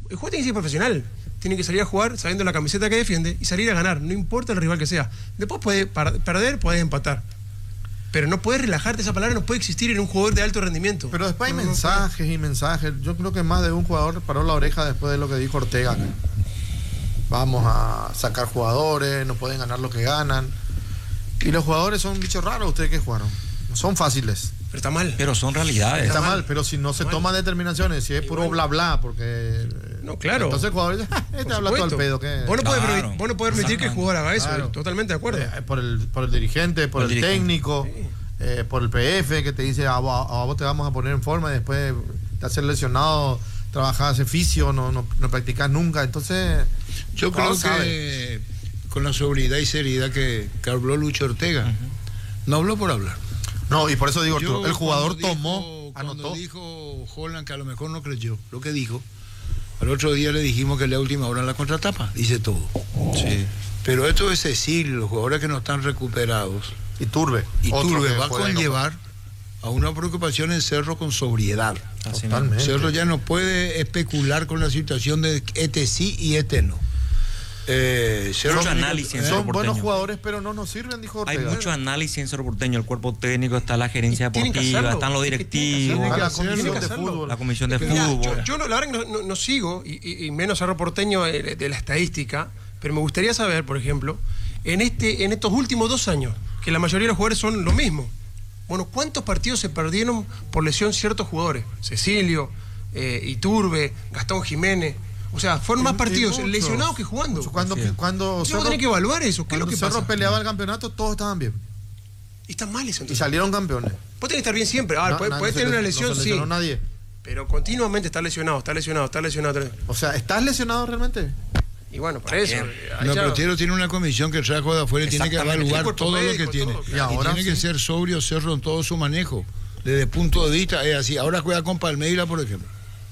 El jugador tiene que ser profesional. Tiene que salir a jugar sabiendo la camiseta que defiende y salir a ganar, no importa el rival que sea. Después puede perder, puede empatar. Pero no puedes relajarte, esa palabra no puede existir en un jugador de alto rendimiento. Pero después hay mensajes y mensajes. Yo creo que más de un jugador paró la oreja después de lo que dijo Ortega. Vamos a sacar jugadores, no pueden ganar lo que ganan. Y los jugadores son bichos raros, ustedes que jugaron. No son fáciles. Pero está mal. Pero son realidades. Está mal, pero si no se toman determinaciones, si es puro bla bla, porque... No, claro. Entonces el jugador dice, este habla todo al pedo. ¿Qué? Vos no podés permitir que el jugador haga eso, claro. Totalmente de acuerdo. Por el dirigente, por el técnico, sí. Por el PF, que te dice, a vos te vamos a poner en forma y después de ser lesionado, trabajás en fisio, no practicás nunca. Entonces, yo creo que con la sobriedad y seriedad que habló Lucho Ortega, no habló por hablar. No, y por eso digo, el jugador anotó. Cuando dijo Holland que a lo mejor no creyó lo que dijo, al otro día le dijimos que la última hora en la contratapa, dice todo. Sí. Pero esto es decir, los jugadores que no están recuperados. Iturbe va a conllevar a una preocupación en Cerro con sobriedad. Totalmente. Cerro ya no puede especular con la situación de este sí y este no. Mucho análisis en Cerro Son Porteño. buenos jugadores, pero no nos sirven, dijo Ortega. Hay mucho análisis en Cerro Porteño, el cuerpo técnico, está la gerencia deportiva, están los directivos, la comisión de fútbol. La comisión de fútbol. Yo la verdad que no sigo, y menos Cerro Porteño de la estadística, pero me gustaría saber, por ejemplo, en estos últimos 2 años, que la mayoría de los jugadores son lo mismo. Bueno, ¿cuántos partidos se perdieron por lesión ciertos jugadores? Cecilio, Iturbe, Gastón Jiménez. O sea, fueron más partidos lesionados que jugando. Cuando Cerro tiene que evaluar eso. ¿Qué es lo que Cerro pasa? peleaba el campeonato, todos estaban bien. Y está mal eso. Y salieron campeones. Vos tenés que estar bien siempre. Podés tener una lesión, no sí. Nadie. Pero continuamente está lesionado. O sea, ¿estás lesionado realmente? Y bueno, para eso. No, pero tiene una comisión que trajo de afuera y tiene que evaluar todo lo que tiene. Todo, y ahora tiene que ser sobrio Cerro en todo su manejo. Desde el punto de vista, es así. Ahora juega con Palmeira, por ejemplo.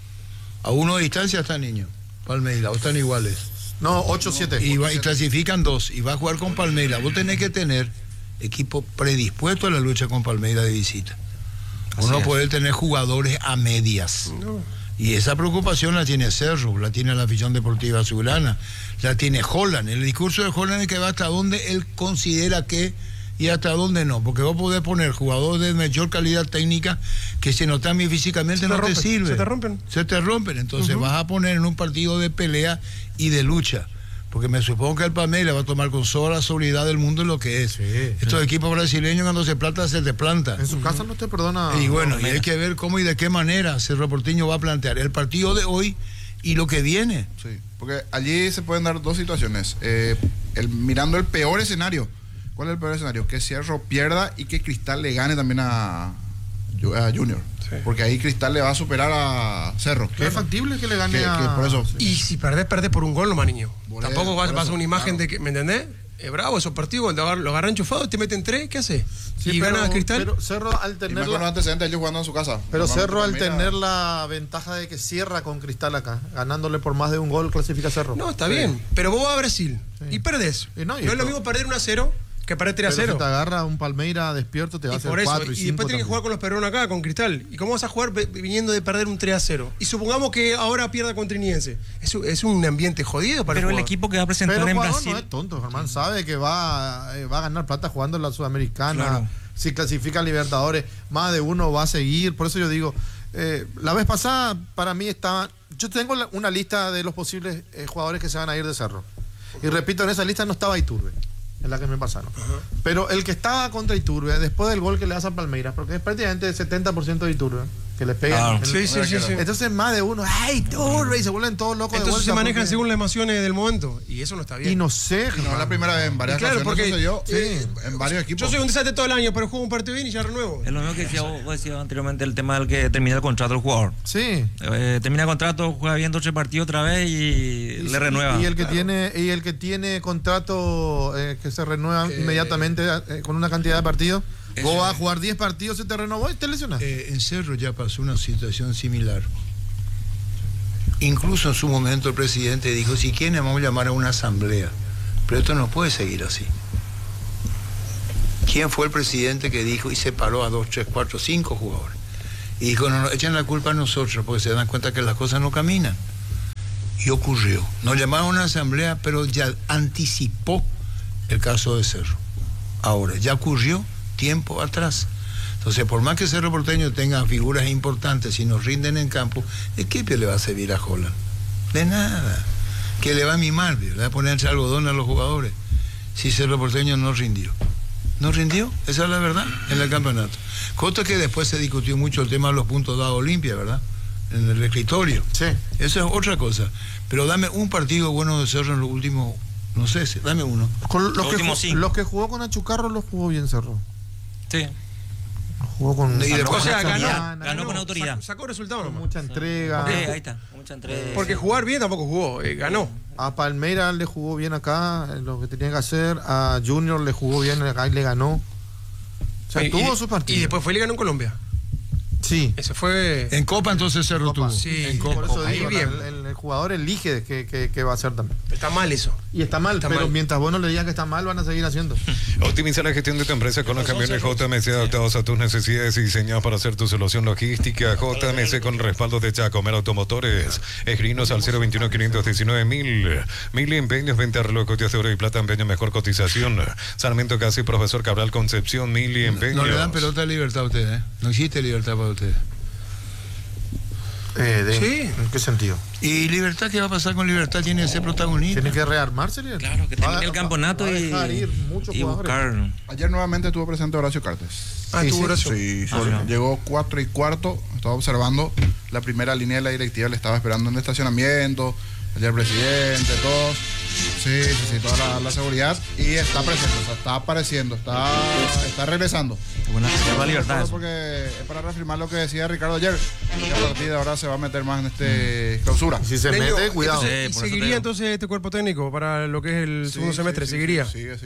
A 1 de distancia está Niño. Palmeira, o están iguales. No, 8-7. Y clasifican 2 y va a jugar con Palmeira. Vos tenés que tener equipo predispuesto a la lucha con Palmeira de visita. Uno puede tener jugadores a medias. No. Y esa preocupación la tiene Cerro, la tiene la afición deportiva azulgrana, la tiene Holland. El discurso de Holland es que va hasta donde él considera que y hasta dónde no, porque vos podés poner jugadores de mayor calidad técnica que si no están bien físicamente no te sirve. Se te rompen. Entonces vas a poner en un partido de pelea y de lucha. Porque me supongo que el Palmeiras va a tomar con toda la sobriedad del mundo lo que es. Sí, estos equipos brasileños cuando se planta, se te planta. En su casa no te perdona. Y bueno, y hay que ver cómo y de qué manera Cerro Porteño va a plantear el partido de hoy y lo que viene. Sí, porque allí se pueden dar 2 situaciones. Mirando el peor escenario. ¿Cuál es el peor escenario? Que Cerro pierda y que Cristal le gane también a Junior. Sí. Porque ahí Cristal le va a superar a Cerro. Que es factible que le gane por eso. Y si perdés por un gol, nomás, niño. Tampoco vas a una imagen de que, ¿me entendés? Es bravo esos partidos, cuando lo agarran enchufado y te meten 3, ¿qué hace? Sí, y gana Cristal. Pero Cerro al tener los antecedentes ellos jugando en su casa. Pero Cerro al tener la ventaja de que cierra con Cristal acá, ganándole por más de un gol, clasifica Cerro. No, está bien. Pero vos vas a Brasil y perdés. No es lo mismo perder 1-0 que para 3-0. Si te agarra un Palmeira despierto, te va a hacer 4 y 5. Y después tienes que jugar con los peruanos acá, con Cristal. ¿Y cómo vas a jugar viniendo de perder un 3-0? Y supongamos que ahora pierda con Triniense. Es un ambiente jodido para el equipo que va a presentar en Brasil. No es tonto, Germán. Sabe que va a ganar plata jugando en la Sudamericana. Claro. Si clasifica a Libertadores, más de uno va a seguir. Por eso yo digo, la vez pasada para mí estaba... Yo tengo una lista de los posibles jugadores que se van a ir de Cerro. Y repito, en esa lista no estaba Iturbe, en la que me pasaron. Pero el que estaba contra Iturbe, después del gol que le hace a Palmeiras, porque es prácticamente el 70% de Iturbe, que le pega. Sí. Entonces más de uno, ¡ay, Iturbe! Y se vuelven todos locos. Entonces se manejan según las emociones del momento, y eso no está bien. Y no sé, no es la primera vez, en varias ocasiones sucedió, en varios equipos. Yo soy un desastre todo el año, pero juego un partido bien y ya renuevo. Es lo mismo que vos decías anteriormente, el tema del que termina el contrato del jugador. Sí. Termina el contrato, juega bien 2 partidos otra vez y le renueva. Y el que tiene contrato que se renueva inmediatamente con una cantidad de partidos, vos vas a jugar 10 partidos, se te renovó y te lesionas. En Cerro ya pasó una situación similar. Incluso en su momento el presidente dijo, si quieren vamos a llamar a una asamblea. Pero esto no puede seguir así. ¿Quién fue el presidente que dijo y separó a 2, 3, 4, 5 jugadores? Y dijo, no, echen la culpa a nosotros porque se dan cuenta que las cosas no caminan. Y ocurrió. Nos llamaron a una asamblea, pero ya anticipó el caso de Cerro. Ahora, ya ocurrió tiempo atrás. Entonces, por más que Cerro Porteño tenga figuras importantes y nos rinden en campo, ¿de qué le va a servir a Holland? De nada. Que le va a mimar, le va a poner algodón a los jugadores. Si Cerro Porteño no rindió. ¿No rindió? Esa es la verdad en el campeonato. Cosa que después se discutió mucho el tema de los puntos dados a Olimpia, ¿verdad? En el escritorio. Sí. Eso es otra cosa. Pero dame un partido bueno de Cerro en los últimos, no sé, dame uno. Los que jugó con Achucarro los jugó bien Cerro. Sí. Jugó con... Y después, o sea, ganó con autoridad. Sacó resultados. Con mucha entrega. Ahí está, mucha entrega. Porque jugar bien tampoco jugó, ganó. A Palmeiras le jugó bien acá, lo que tenía que hacer. A Junior le jugó bien acá y le ganó. O sea, tuvo su partido. Y después fue y le ganó en Colombia. Sí. Ese fue... En Copa entonces Cerro tuvo. Sí, en Copa. Por eso digo, bien. El jugador elige qué va a hacer también. Está mal eso. Y está mal, pero mientras vos no le digas que está mal, van a seguir haciendo. Optimiza la gestión de tu empresa con los camiones JMC adaptados a tus necesidades y diseñados para hacer tu solución logística. JMC con respaldo de Chacomer Automotores. Escribinos al 021-519-1000. 1000 empeños, venta de reloj, cotías de oro y plata, empeño, mejor cotización. Sarmiento Casi, Profesor Cabral Concepción, 1000 empeños. No le dan pelota de libertad a ustedes, ¿eh? No existe libertad para ustedes. Sí. ¿En qué sentido? ¿Y Libertad qué va a pasar con Libertad? Tiene que ser protagonista. Tiene que rearmarse. Claro, que termine el campeonato y buscar. Ayer nuevamente estuvo presente Horacio Cartes. Tuvo Horacio. Sí. Llegó 4:15. Estaba observando la primera línea de la directiva. Le estaba esperando en el estacionamiento. Ayer el presidente, todos. Sí, toda la seguridad. Y está presente, o sea, está apareciendo, está regresando. Buena Libertad. Porque es para reafirmar lo que decía Ricardo ayer. Que a partir de ahora se va a meter más en clausura. Si se mete, cuidado. ¿Y seguiría entonces este cuerpo técnico para lo que es el segundo semestre? ¿Seguiría? Sigue.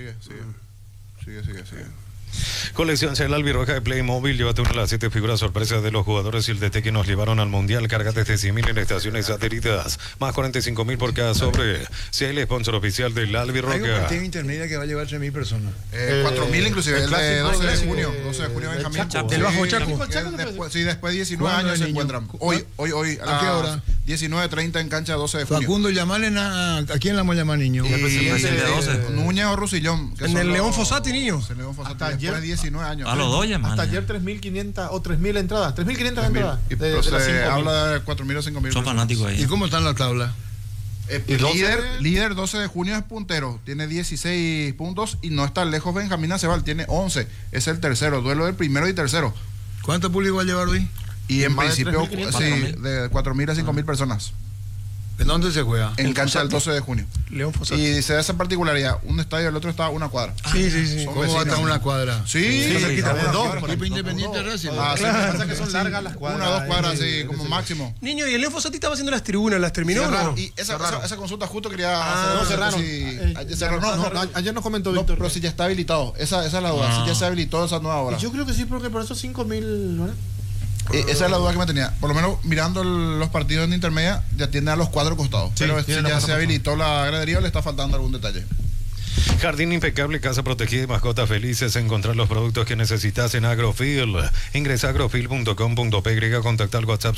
Colección Cel Albirroja de Playmobil. Llévate una de las 7 figuras sorpresas de los jugadores y el DT que nos llevaron al Mundial. Cárgate de 100.000 en estaciones adheridas. Más 45.000 por cada sobre. Sea el sponsor oficial del Albirroja. Hay un partido intermedio que va a llevar 3.000 personas. 4.000 inclusive. El de 12 de junio. 12 de junio Benjamín. Del Bajo Chaco. Después 19 años se encuentran. Hoy. ¿A qué hora? 19:30 en cancha 12 de junio. Facundo, llamalen ¿a quién la vamos a llamar, niño? Núñez o Rusillón. En el León Fossati, niño. En el León Fossati. Después de 19 años. A los dos llaman. Hasta ayer 3.500 o 3.000 entradas. 3.500 entradas. Se habla de 4.000 o 5.000. Son fanáticos ahí. ¿Y cómo están las tablas? Líder 12 de junio es puntero, tiene 16 puntos y no está lejos Benjamín Acebal, tiene 11, es el tercero, duelo del primero y tercero. ¿Cuánto público va a llevar hoy? Y en principio, de 4.000 a 5.000 personas. ¿En dónde se juega? En cancha del 12 de junio. León Fossati. Y se da esa particularidad, un estadio y el otro está a una cuadra. Sí. ¿Cómo va a estar una cuadra? Sí, cerquita. Equipo Independiente Racing. Claro. Pasa que son largas las cuadras. 1 o 2 cuadras, sí, como máximo. Niño, y el León Fossati estaba haciendo las tribunas, ¿las terminó o no? Y esa consulta justo quería No, cerraron. Ayer nos comentó Víctor. Pero si ya está habilitado, esa es la duda, si ya se habilitó esa nueva hora. Yo creo que sí, porque por esos 5.000, ¿verdad? Esa es la duda que me tenía. Por lo menos mirando los partidos en intermedia, ya tiene a los 4 costados. Sí, pero si ya se habilitó la gradería, le está faltando algún detalle. Jardín impecable, casa protegida y mascotas felices. Encontrar los productos que necesitas en Agrofil. Ingresa a agrofil.com.py, contacta al WhatsApp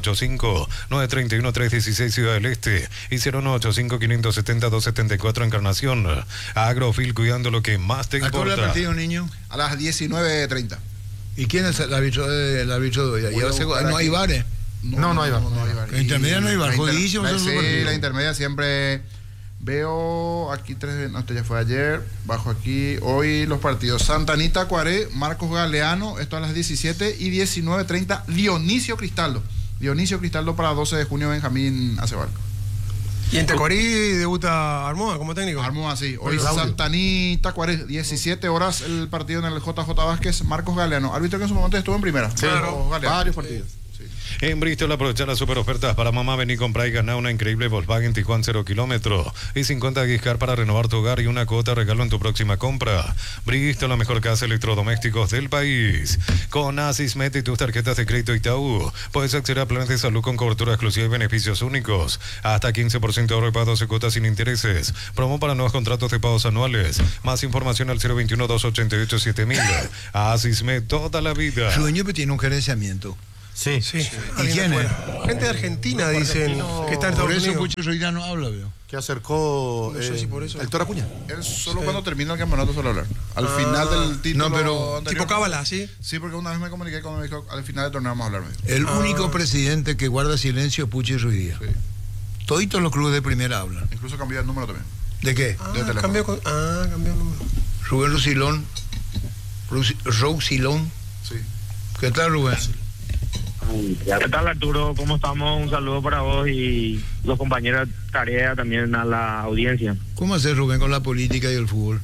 0985-931-316 Ciudad del Este y 0985-570-274 Encarnación. Agrofil, cuidando lo que más te importa. ¿A qué hora el partido, niño? A las 19:30. ¿Y quién es el árbitro de hoy? ¿No hay bares? No hay bar. En intermedia no hay bar. Jodidísimo. Sí, la intermedia siempre veo aquí 3. No, esto ya fue ayer. Bajo aquí. Hoy los partidos: Santa Anita Cuaré, Marcos Galeano. Esto a las 17 y 19:30. Dionisio Cristaldo para 12 de junio, Benjamín Acebal. ¿Y en Tacuarí debuta Armoa como técnico? Armoa, sí. Hoy Santa Anita Cuaré, 17 horas el partido en el JJ Vázquez, Marcos Galeano. Árbitro que en su momento estuvo en primera. Sí, claro, varios partidos. En Bristol, aprovecha las super ofertas para mamá. Vení, comprar y ganar una increíble Volkswagen Tiguan 0 kilómetro y 50 gigas para renovar tu hogar y una cuota regalo en tu próxima compra. Bristol, la mejor casa de electrodomésticos del país. Con Asismet y tus tarjetas de crédito Itaú puedes acceder a planes de salud con cobertura exclusiva y beneficios únicos. Hasta 15% de ahorro y pago 12 cuotas sin intereses. Promo para nuevos contratos de pagos anuales. Más información al 021-288-7000. Asismet, toda la vida. Sueño que tiene un gerenciamiento. Sí. ¿Y quién es? Gente de Argentina dicen que está en Estados Por eso Unidos. Pucho Ruidía no habla, veo. Que acercó No sé si por eso. el Toro Acuña. Él solo cuando termina el campeonato suele hablar. Al final del título. No, pero anterior. Tipo cábala, ¿sí? Sí, porque una vez me comuniqué cuando me dijo al final del torneo vamos a hablar. Me dijo. el único presidente que guarda silencio es Pucho Ruidía. Sí. Toditos los clubes de primera hablan. Incluso cambió el número también. ¿De qué? teléfono. Cambió el número. Rubén Rousilón. Rousilón. Sí. ¿Qué tal, Rubén? ¿Qué tal, Arturo? ¿Cómo estamos? Un saludo para vos y los compañeros de tarea, también a la audiencia. ¿Cómo haces, Rubén, con la política y el fútbol?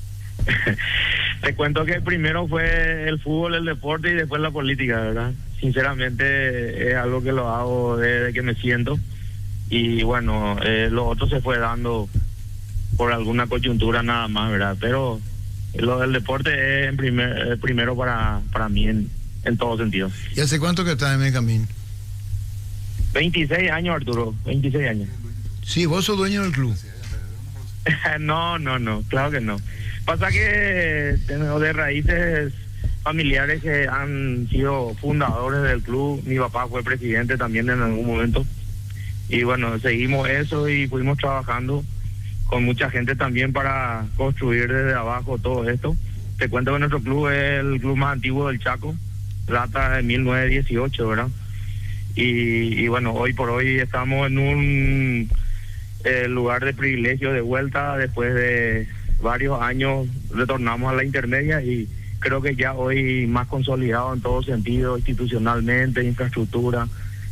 Te cuento que primero fue el fútbol, el deporte y después la política, ¿verdad? Sinceramente es algo que lo hago desde que me siento y bueno, lo otro se fue dando por alguna coyuntura nada más, ¿verdad? Pero lo del deporte es primero para mí en todo sentido. ¿Y hace cuánto que estás en Benjamín? 26 años, Arturo, 26 años. Sí, vos sos dueño del club. No, claro que no. Pasa que tengo de raíces familiares que han sido fundadores del club. Mi papá fue presidente también en algún momento. Y bueno, seguimos eso y fuimos trabajando con mucha gente también para construir desde abajo todo esto. Te cuento que nuestro club es el club más antiguo del Chaco, data de 1918, ¿verdad? Y bueno, hoy por hoy estamos en un lugar de privilegio de vuelta. Después de varios años retornamos a la intermedia y creo que ya hoy más consolidado en todo sentido, institucionalmente, infraestructura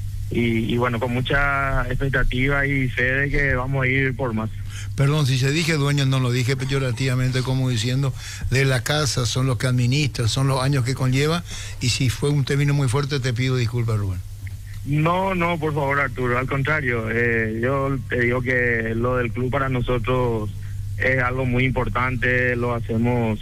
y bueno, con mucha expectativa y fe de que vamos a ir por más. Perdón, si se dije dueño, no lo dije peyorativamente, como diciendo, de la casa, son los que administran, son los años que conlleva, y si fue un término muy fuerte, te pido disculpas, Rubén. No, por favor, Arturo, al contrario, yo te digo que lo del club para nosotros es algo muy importante, lo hacemos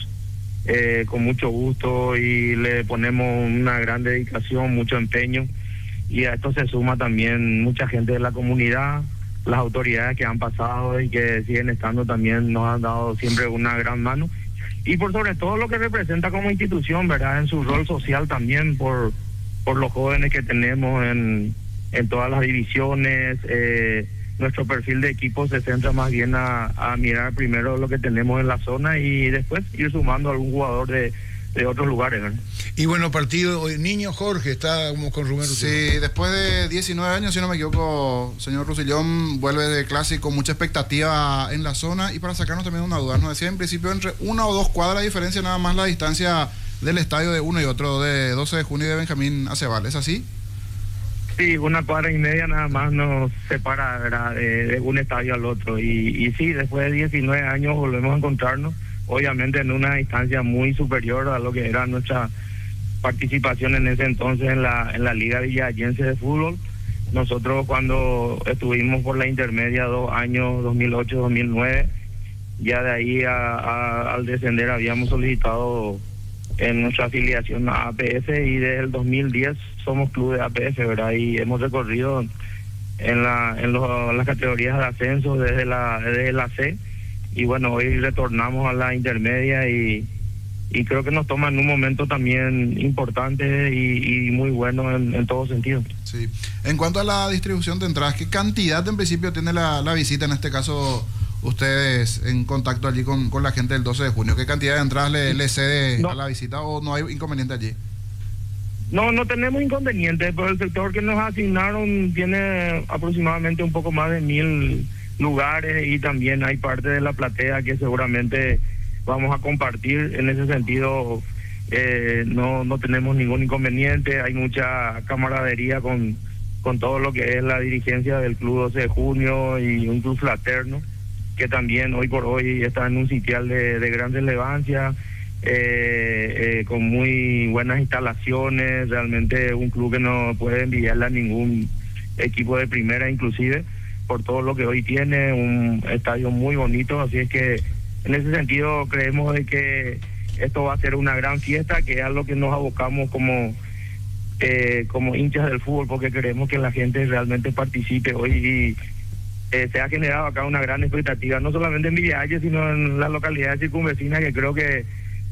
con mucho gusto y le ponemos una gran dedicación, mucho empeño, y a esto se suma también mucha gente de la comunidad, las autoridades que han pasado y que siguen estando también nos han dado siempre una gran mano, y por sobre todo lo que representa como institución, ¿verdad?, en su rol social también por los jóvenes que tenemos en todas las divisiones. Nuestro perfil de equipo se centra más bien a mirar primero lo que tenemos en la zona y después ir sumando a algún jugador de otros lugares, ¿verdad? Y bueno, partido, niño Jorge, estábamos con Rubén Rousilón. Sí, después de 19 años, si no me equivoco, señor Rousilón vuelve de clásico, mucha expectativa en la zona. Y para sacarnos también una duda, nos decía en principio entre 1 o 2 cuadras de diferencia nada más la distancia del estadio de uno y otro, de 12 de junio y de Benjamín a Cebal, ¿es así? Sí, 1 cuadra y media nada más nos separa, ¿verdad?, de un estadio al otro. Y sí, después de 19 años volvemos a encontrarnos, obviamente en una distancia muy superior a lo que era nuestra participación en ese entonces en la Liga Villayense de Fútbol. Nosotros cuando estuvimos por la intermedia 2 años, 2008-2009, ya de ahí al descender habíamos solicitado en nuestra afiliación a APF y desde el 2010 somos club de APF, ¿verdad? Y hemos recorrido en las categorías de ascenso desde la C, y bueno, hoy retornamos a la intermedia y creo que nos toma en un momento también importante y muy bueno en todo sentido. Sí. En cuanto a la distribución de entradas, ¿qué cantidad en principio tiene la visita, en este caso ustedes en contacto allí con la gente del 12 de junio? ¿Qué cantidad de entradas le cede a la visita o no hay inconveniente allí? No tenemos inconveniente, pero el sector que nos asignaron tiene aproximadamente un poco más de 1000 lugares y también hay parte de la platea que seguramente vamos a compartir. En ese sentido no tenemos ningún inconveniente, hay mucha camaradería con todo lo que es la dirigencia del Club 12 de Junio y un club fraterno que también hoy por hoy está en un sitial de gran relevancia, con muy buenas instalaciones, realmente un club que no puede envidiarle a ningún equipo de primera, inclusive por todo lo que hoy tiene, un estadio muy bonito, así es que en ese sentido creemos de que esto va a ser una gran fiesta, que es a lo que nos abocamos como hinchas del fútbol, porque queremos que la gente realmente participe hoy y se ha generado acá una gran expectativa, no solamente en Villalle, sino en las localidades circunvecinas, que creo que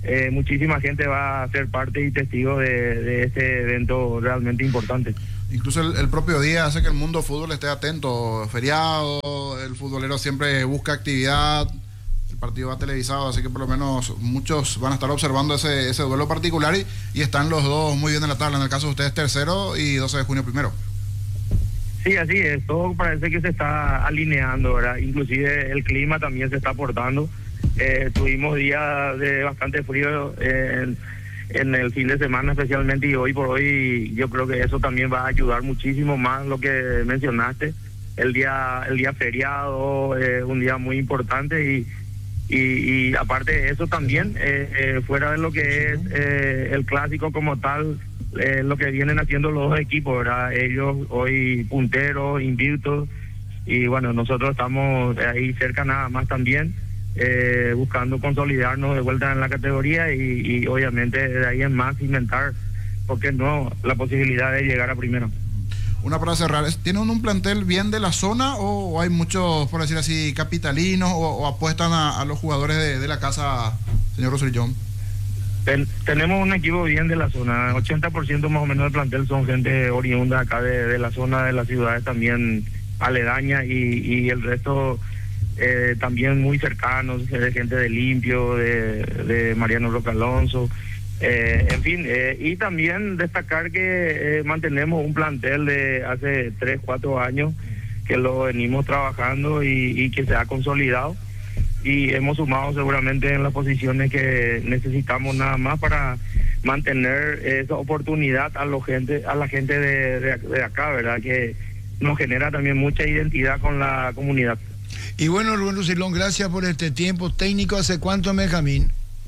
muchísima gente va a ser parte y testigo de este evento realmente importante. Incluso el propio día hace que el mundo fútbol esté atento. Feriado, el futbolero siempre busca actividad, el partido va televisado, así que por lo menos muchos van a estar observando ese duelo particular y están los dos muy bien en la tabla. En el caso de ustedes, tercero y 12 de junio primero. Sí, así es. Todo parece que se está alineando, ¿verdad? Inclusive el clima también se está aportando. Tuvimos días de bastante frío en el fin de semana especialmente, y hoy por hoy yo creo que eso también va a ayudar muchísimo más, lo que mencionaste, el día feriado, un día muy importante y aparte de eso también, fuera de lo que es el clásico como tal, lo que vienen haciendo los dos equipos, ¿verdad? Ellos hoy punteros, invictos, y bueno, nosotros estamos ahí cerca nada más también, buscando consolidarnos de vuelta en la categoría y obviamente de ahí en más cimentar, ¿por qué no?, la posibilidad de llegar a primero. Una para cerrar, ¿tienen un plantel bien de la zona o hay muchos, por decir así, capitalinos o apuestan a los jugadores de la casa, señor Rosellón? Tenemos un equipo bien de la zona, 80% más o menos del plantel son gente oriunda acá de la zona, de las ciudades también aledañas, y el resto también muy cercanos, de gente de Limpio, de Mariano Roca Alonso, en fin, y también destacar que mantenemos un plantel de hace 3-4 años que lo venimos trabajando y que se ha consolidado, y hemos sumado seguramente en las posiciones que necesitamos nada más para mantener esa oportunidad a la gente de acá, ¿verdad? Que nos genera también mucha identidad con la comunidad. Y bueno, Rubén Rusilón, gracias por este tiempo técnico. ¿Hace cuánto, Benjamín?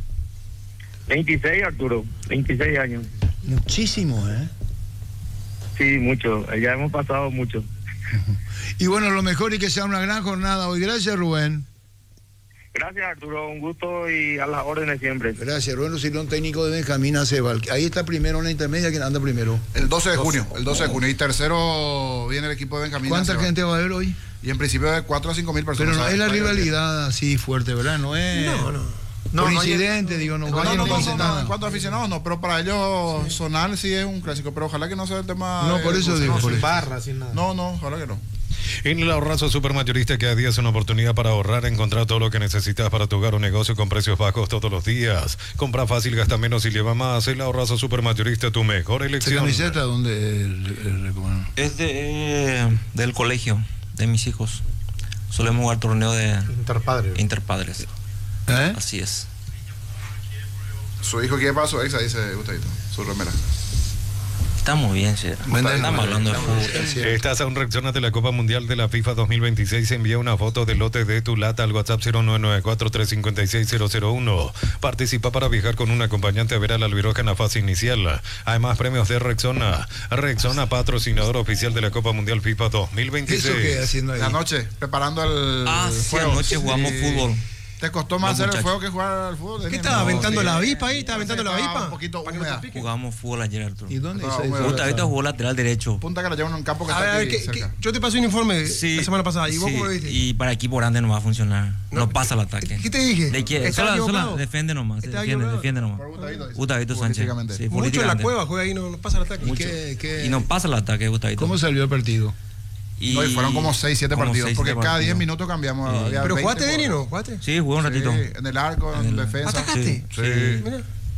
26, Arturo, 26 años. Muchísimo, ¿eh? Sí, mucho, ya hemos pasado mucho. Y bueno, lo mejor y que sea una gran jornada hoy. Gracias, Rubén. Gracias, Arturo, un gusto y a las órdenes siempre. Gracias, Rubén Lucilón, técnico de Benjamín Acebal. Ahí está primero en la intermedia, ¿quién anda primero? El 12 de junio, y tercero viene el equipo de Benjamín. ¿Cuánta gente va a haber hoy? Y en principio de 4 a 5 mil personas. Pero no es la rivalidad así fuerte, ¿verdad? No es... No, incidente, digo, no pasa nada. En cuanto a aficionados, no, pero para ellos sonar sí es un clásico, pero ojalá que no sea el tema... No, por eso digo. Sin barra, sin nada. No, ojalá que no. En el Ahorrazo Supermayorista, cada día es una oportunidad para ahorrar, encontrar todo lo que necesitas para tu hogar o negocio con precios bajos todos los días. Compra fácil, gasta menos y lleva más. El Ahorrazo Supermayorista, tu mejor elección. ¿Esta camiseta dónde recomiendan? Es del colegio de mis hijos. Solemos jugar torneo de interpadres. Así es. Su hijo quiere para su ex, dice Gustavito, su remera. Estamos bien, sí. Estamos hablando de fútbol. Estás a un reacción de la Copa Mundial de la FIFA 2026. Envía una foto del lote de tu lata al WhatsApp 0994-356-001. Participa para viajar con un acompañante a ver al albirroja en la fase inicial. Además, premios de Rexona. Rexona, patrocinador oficial de la Copa Mundial FIFA 2026. ¿Eso qué haciendo ahí? La noche, preparando el fuego. Anoche jugamos fútbol. ¿Te costó más hacer el fuego que jugar al fútbol? ¿Qué estaba aventando la avipa ahí? ¿Estaba aventando la avipa? Un poquito húmeda. Jugamos fútbol ayer, Arturo. ¿Y dónde? Gustavito jugó lateral derecho. Punta Carayán en un campo que a está ver, aquí cerca. yo te pasé un informe la semana pasada. ¿Y vos cómo lo viste? Y para equipo grande no va a funcionar. No pasa el ataque. ¿Qué te dije? Solo defiende nomás. Defiende nomás. Gustavito Sánchez. Sí, mucho en la cueva juega ahí, no pasa el ataque. Y no pasa el ataque, Gustavito. ¿Cómo salió el partido? Y fueron como 6-7 partidos, porque cada 10 minutos cambiamos. ¿Pero jugaste, Denis, no? ¿Jugaste? Sí, jugué un ratito. En el arco, en defensa. ¿Atacaste? Sí. Mira.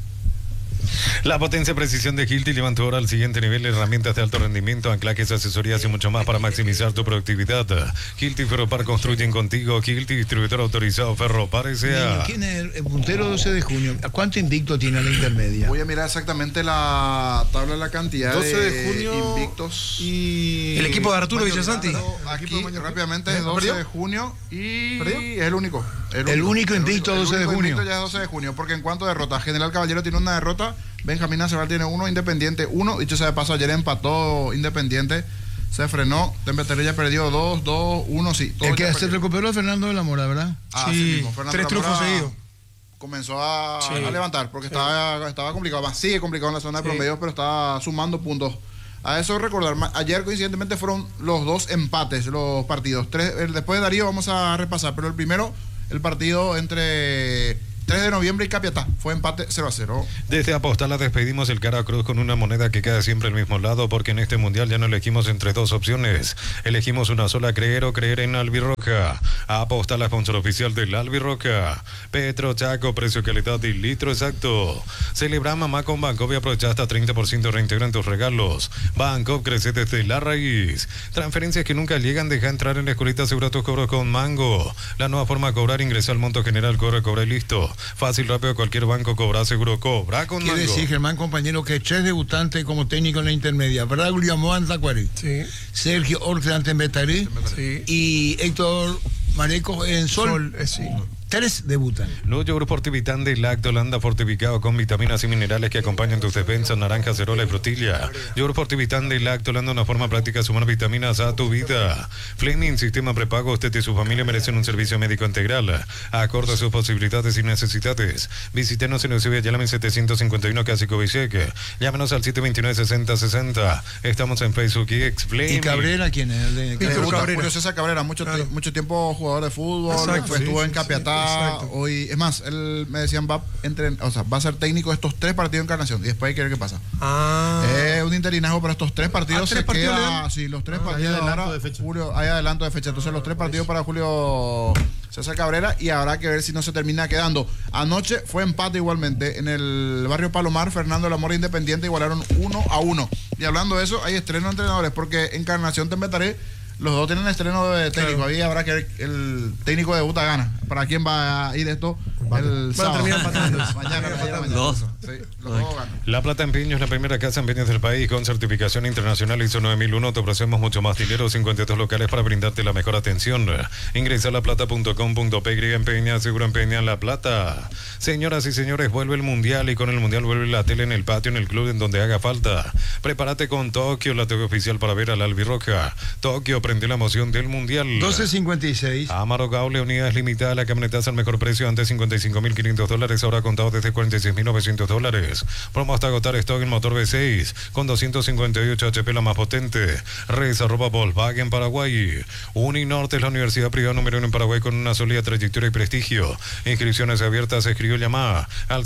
La potencia y precisión de Hilti levantó ahora al siguiente nivel herramientas de alto rendimiento, anclajes, asesorías y mucho más para maximizar tu productividad. Hilti Ferropar construyen contigo. Hilti, distribuidor autorizado Ferropar S.A. ¿Quién es el puntero 12 de junio? ¿Cuánto invicto tiene la intermedia? Voy a mirar exactamente la tabla de la cantidad 12 de junio invictos. Y el equipo de Arturo Villasanti. Aquí rápidamente es 12 de junio y es el único. El único invicto 12 de junio. Ya es 12 de junio, porque en cuanto a derrotas, General Caballero tiene una derrota, Benjamín Acebal tiene 1, Independiente 1. Dicho sea de paso, ayer empató Independiente, se frenó, Tempetería perdió 2-1, sí. El que se recuperó Fernando de la Mora, ¿verdad? Sí, mismo, 3 triunfos seguidos. Comenzó a levantar, porque estaba complicado, más sigue complicado en la zona de promedios, pero está sumando puntos. A eso recordar, ayer coincidentemente fueron los 2 empates, los partidos. Después de Darío vamos a repasar, pero el primero, el partido entre 3 de noviembre y Capiatá. Fue empate 0-0. Desde Apostala despedimos el cara cruz con una moneda que queda siempre al mismo lado, porque en este mundial ya no elegimos entre dos opciones. Elegimos una sola, creer o creer en Albirroja. Apostala, sponsor oficial del Albirroja. Petro Chaco, precio, calidad y litro exacto. Celebra mamá con Banco y aprovecha hasta 30% reintegro en tus regalos. Banco crece desde la raíz. Transferencias que nunca llegan, deja entrar en la escuelita, asegura tus cobros con Mango. La nueva forma de cobrar, ingresa al monto general, cobra y listo. Fácil, rápido, cualquier banco cobra, seguro cobra con Mango. Quiere decir, Germán, compañero, que 3 debutantes como técnico en la intermedia. Braulio Moan Tacuari. Sí. Sergio Ortland en Betarí. Sí. Y Héctor Mareco en Sol. Sí. 3 debutan. Nuevo yogur Fortivitán de Lactolanda fortificado con vitaminas y minerales que acompañan tus defensas, naranja, acerola y frutilla. Yogur Fortivitán de Lactolanda, una forma práctica de sumar vitaminas a tu vida. Fleming, sistema prepago. Usted y su familia merecen un servicio médico integral, acorde a sus posibilidades y necesidades. Visítenos en Eusebio Yalame 751, Cásico Vicheque. Llámenos al 729-6060. Estamos en Facebook y Fleming. ¿Y Cabrera quién es? El de Julio César Cabrera, mucho tiempo jugador de fútbol. Exacto, estuvo sí, en sí, Capiatá. Exacto. Hoy, es más, él me decían va a ser técnico de estos 3 partidos de Encarnación y después hay que ver qué pasa. Es un interinaje para estos 3 partidos. ¿3 partidos queda, sí, los 3 partidos hay ahora, adelanto de fecha. Julio, hay adelanto de fecha. Entonces los 3 partidos para Julio César Cabrera y habrá que ver si no se termina quedando. Anoche fue empate igualmente en el barrio Palomar. Fernando Lamora Independiente igualaron 1-1. Y hablando de eso, hay estreno de entrenadores porque Encarnación Tembetaré, los dos tienen estreno de técnico. Claro. Ahí habrá que ver el técnico debuta gana. ¿Para quién va a ir esto? El sábado. Mañana. Dos. Sí, los dos ganan. La Plata en Piños, la primera casa en Piños del país con certificación internacional ISO 9001. Te ofrecemos mucho más dinero, 52 locales para brindarte la mejor atención. Ingresa a laplata.com.py en Peña, seguro en Peña, La Plata. Señoras y señores, vuelve el Mundial y con el Mundial vuelve la tele en el patio, en el club, en donde haga falta. Prepárate con Tokio, la TV oficial para ver a la Albirroja. Tokio, prende la emoción del Mundial. 12.56. Amaro Gaule, unidades limitadas, la camionetaza al mejor precio, antes $55.500, ahora contado desde $46.900. Promo hasta agotar stock en motor V6 con 258 HP, la más potente. Res @ Volkswagen Paraguay. Uninorte es la universidad privada número 1 en Paraguay con una sólida trayectoria y prestigio. Inscripciones abiertas, escribió llamada al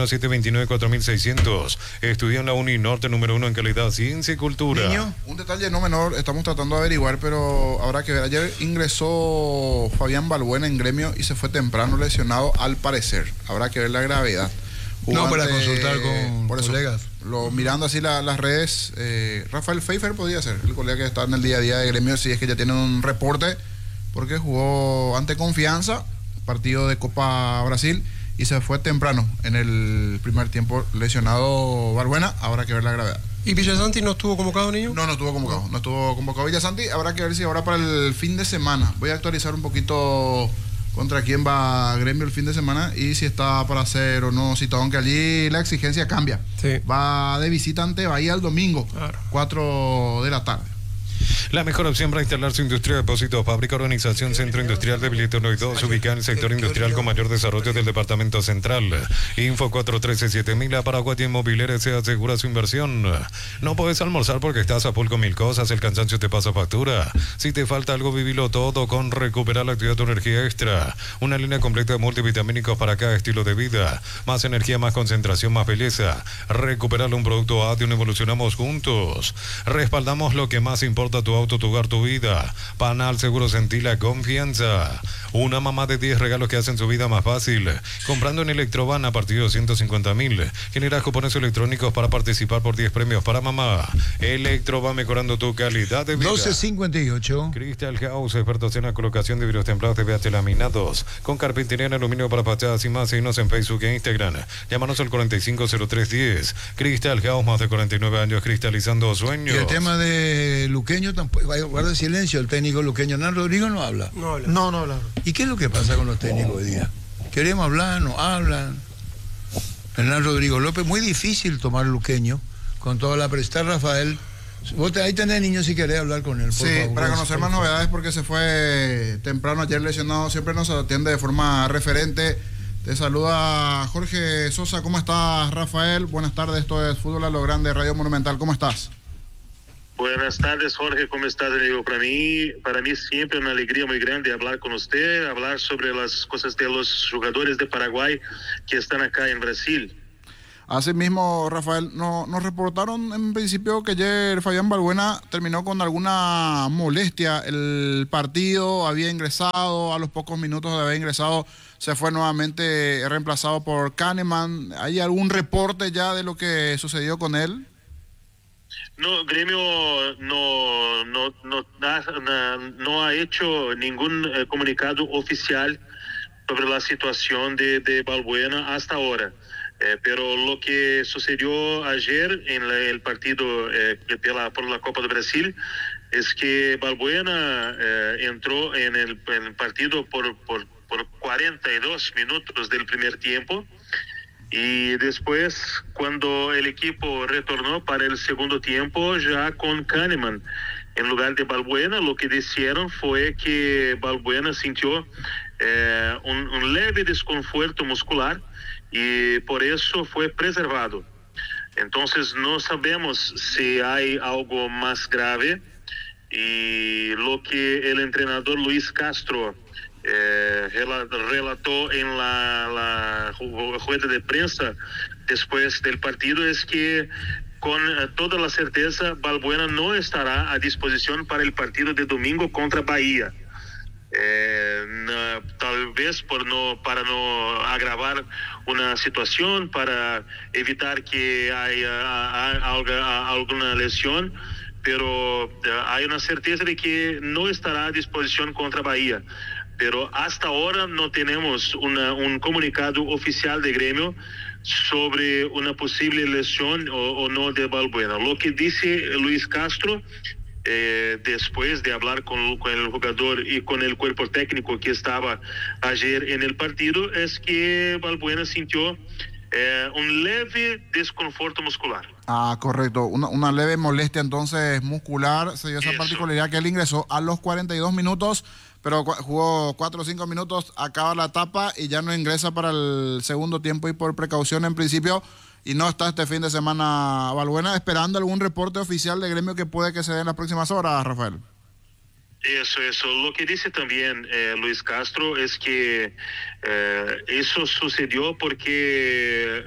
021-729-4600. Estudia en la Uninorte número 1 en calidad, ciencia y cultura. Niño, un detalle no menor, estamos tratando de averiguar, pero habrá que ver. Ayer ingresó Fabián Balbuena en Gremio y se fue temprano lesionado al parecer. Habrá que ver la gravedad. No, para consultar con colegas. Mirando así las redes, Rafael Pfeiffer podría ser el colega que está en el día a día de Gremio, si es que ya tienen un reporte, porque jugó ante Confianza, partido de Copa Brasil, y se fue temprano en el primer tiempo lesionado Balbuena. Habrá que ver la gravedad. ¿Y Villasanti no estuvo convocado, niño? No estuvo convocado. No estuvo convocado Villasanti. Habrá que ver si ahora para el fin de semana. Voy a actualizar un poquito contra quién va Gremio el fin de semana y si está para hacer o no citado, aunque allí la exigencia cambia. Sí. Va de visita ante Bahía el domingo, claro. 4 de la tarde. La mejor opción para instalar su industria de depósito, fábrica, organización, centro industrial de Bilitono y 2, ubicada en el sector industrial con mayor desarrollo del departamento central. Info 413-7000, Paraguay Inmobiliaria se asegura su inversión. No puedes almorzar porque estás a full con mil cosas, el cansancio te pasa factura. Si te falta algo, vivilo todo con Recuperar la Actividad, tu energía extra. Una línea completa de multivitamínicos para cada estilo de vida. Más energía, más concentración, más belleza. Recuperar un producto Adium, evolucionamos juntos. Respaldamos lo que más importa, tu auto, tu hogar, tu vida. Panal Seguro, sentí la confianza. Una mamá de 10 regalos que hacen su vida más fácil. Comprando en Electroban a partir de 250.000. Generas cupones electrónicos para participar por 10 premios para mamá. Electroban, mejorando tu calidad de vida. 12.58. Crystal House, expertos en la colocación de vidrios templados de BH laminados. Con carpintería en aluminio para fachadas y más. Seguinos en Facebook e Instagram. Llámanos al 450310. Crystal House, más de 49 años cristalizando sueños. Y el tema de Luqueño, guarda silencio, el técnico luqueño. Hernán Rodrigo no habla. No habla. No habla. ¿Y qué es lo que pasa con los técnicos hoy día? Queremos hablar, no hablan. Hernán Rodrigo López, muy difícil tomar Luqueño con toda la presta. Rafael, vos ahí tenés niños si querés hablar con él, por favor. Para conocer más novedades, porque se fue temprano ayer lesionado, siempre nos atiende de forma referente. Te saluda Jorge Sosa. ¿Cómo estás, Rafael? Buenas tardes, esto es Fútbol a lo Grande, Radio Monumental. ¿Cómo estás? Buenas tardes, Jorge, ¿cómo estás, amigo? Para mí siempre una alegría muy grande hablar con usted, hablar sobre las cosas de los jugadores de Paraguay que están acá en Brasil. Asimismo, Rafael, nos reportaron en principio que ayer Fabián Balbuena terminó con alguna molestia. El partido había ingresado, a los pocos minutos de haber ingresado, se fue nuevamente reemplazado por Kahneman. ¿Hay algún reporte ya de lo que sucedió con él? No, Gremio no ha hecho ningún comunicado oficial sobre la situación de Balbuena hasta ahora. Pero lo que sucedió ayer en el partido por la Copa de Brasil es que Balbuena entró en el partido por 42 minutos del primer tiempo. Y después, cuando el equipo retornó para el segundo tiempo, ya con Kahneman en lugar de Balbuena, lo que dijeron fue que Balbuena sintió un leve desconforto muscular y por eso fue preservado. Entonces no sabemos si hay algo más grave, y lo que el entrenador Luis Castro relató en la rueda de prensa después del partido es que con toda la certeza Balbuena no estará a disposición para el partido de domingo contra Bahía. Tal vez para no agravar una situación, para evitar que haya alguna lesión, pero hay una certeza de que no estará a disposición contra Bahía. Pero hasta ahora no tenemos un comunicado oficial de Gremio sobre una posible lesión o no de Balbuena. Lo que dice Luis Castro, después de hablar con el jugador y con el cuerpo técnico que estaba ayer en el partido, es que Balbuena sintió un leve desconforto muscular. Ah, correcto. Una leve molestia entonces muscular. Se dio esa particularidad que él ingresó a los 42 minutos, pero jugó 4 o 5 minutos, acaba la etapa y ya no ingresa para el segundo tiempo y por precaución en principio, y no está este fin de semana Balbuena, esperando algún reporte oficial de Gremio que puede que se dé en las próximas horas, Rafael. Eso. Lo que dice también Luis Castro es que eso sucedió porque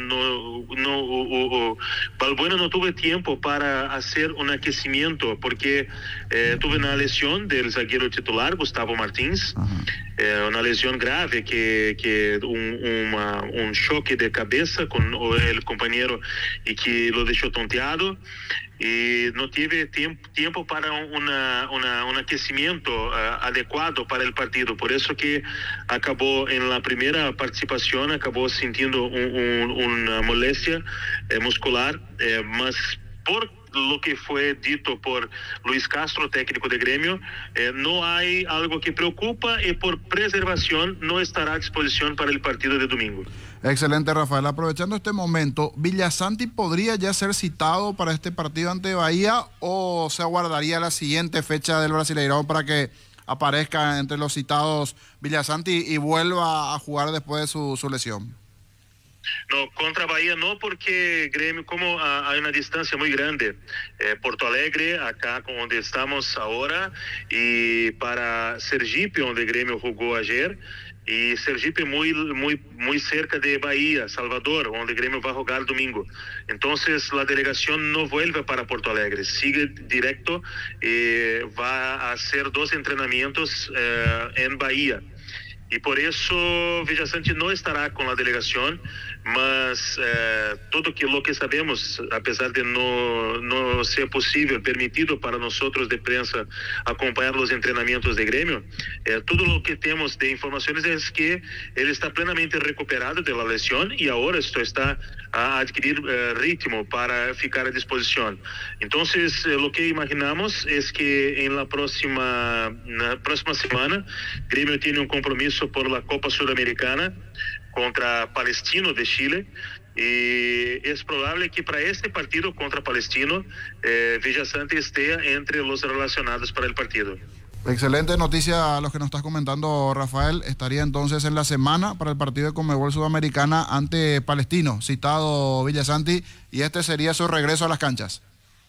Balbuena no tuvo tiempo para hacer un aquecimiento, porque tuvo una lesión del zaguero titular, Gustavo Martins, una lesión grave, que un choque de cabeza con el compañero y que lo dejó tonteado. Y no tuve tiempo para un aquecimiento adecuado para el partido. Por eso que acabó en la primera participación, acabó sintiendo una molestia muscular, más por lo que fue dicho por Luis Castro, técnico de Gremio, no hay algo que preocupa y por preservación no estará a disposición para el partido de domingo. Excelente, Rafael. Aprovechando este momento, ¿Villasanti podría ya ser citado para este partido ante Bahía o se aguardaría la siguiente fecha del Brasileirão para que aparezca entre los citados Villasanti y vuelva a jugar después de su lesión? No, contra Bahía no, porque Gremio, como hay una distancia muy grande, Porto Alegre, acá donde estamos ahora, y para Sergipe, donde Gremio jugó ayer, y Sergipe muy cerca de Bahía, Salvador, donde Gremio va a jugar domingo. Entonces la delegación no vuelve para Porto Alegre, sigue directo y va a hacer 2 entrenamientos en Bahía. Y por eso Villasanti no estará con la delegación, mas todo lo que sabemos, a pesar de no ser posible, permitido para nosotros de prensa acompañar los entrenamientos de Gremio, todo lo que tenemos de informaciones es que él está plenamente recuperado de la lesión y ahora esto está a adquirir ritmo para ficar a disposición. Entonces, lo que imaginamos es que en la próxima semana, Gremio tiene un compromiso por la Copa Sudamericana contra Palestino de Chile, y es probable que para este partido contra Palestino Villasanti esté entre los relacionados para el partido. Excelente noticia a los que nos estás comentando, Rafael. Estaría entonces en la semana para el partido de Conmebol Sudamericana ante Palestino, citado Villasanti, y este sería su regreso a las canchas.